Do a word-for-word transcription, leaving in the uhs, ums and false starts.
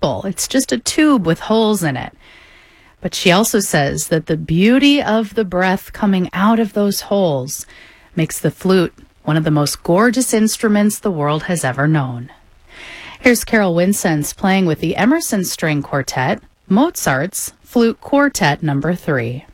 simple. It's just a tube with holes in it. But she also says that the beauty of the breath coming out of those holes makes the flute one of the most gorgeous instruments the world has ever known. Here's Carol Winsense playing with the Emerson String Quartet, Mozart's Flute Quartet number three.